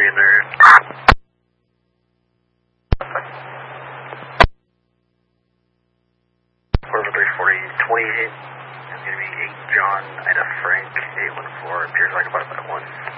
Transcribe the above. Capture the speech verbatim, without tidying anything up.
standard. Corver three forty, twenty hit. It's going to be eight John, Ida Frank, eight one four, appears like about that one.